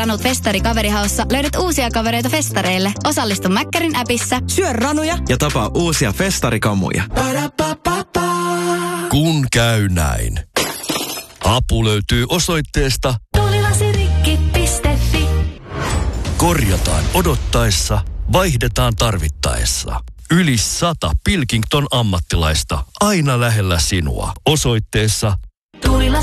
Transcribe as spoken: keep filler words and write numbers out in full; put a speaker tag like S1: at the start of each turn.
S1: Ranut Festari Kaverihaussa löydät uusia kavereita festareille. Osallistu Mäkkärin appissa.
S2: Syö ranuja
S3: ja tapaa uusia festarikamuja.
S4: Kun käy näin. Apu löytyy osoitteesta
S5: tuulilasirikki piste fi.
S4: Korjataan odottaessa, vaihdetaan tarvittaessa. Yli sata Pilkington ammattilaista aina lähellä sinua. Osoitteessa